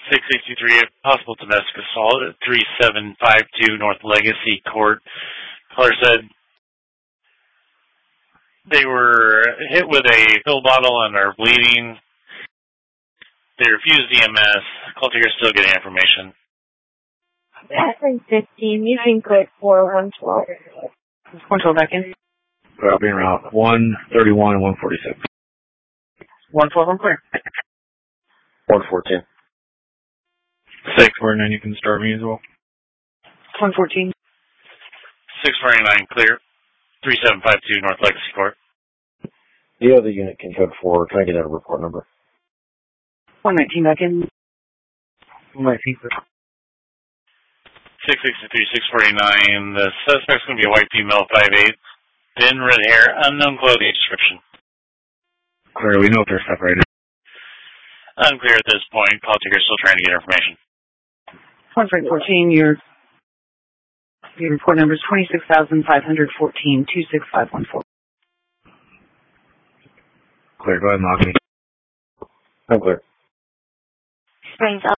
663, a possible domestic assault at 3752 North Legacy Court. Caller said they were hit with a pill bottle and are bleeding. They refused EMS. Call taker still getting information. Passing 15, you can click 4112. 112 back in. Being around 131 and 146. 112, I'm clear. 114. 649, you can start me as well. 114. 649, clear. 3752 North Legacy Court. The other unit can code 4. Try to get out a report number. 119 back in. 119. 663, 649. The suspect's going to be a white female, 5'8", thin red hair, unknown clothing description. Clear, we know if they're separated. Unclear at this point. Call taker still trying to get information. 114, your report number is 26,514, 26514. Clear, go ahead and log me. I'm clear. Springs up.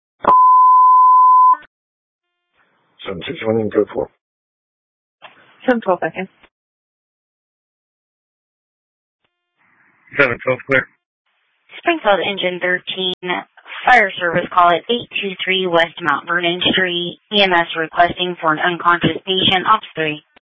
761 and code 4. 712 back in. 712, clear. Springfield Engine 13, fire service call at 823 West Mount Vernon Street. EMS requesting for an unconscious patient, off 3.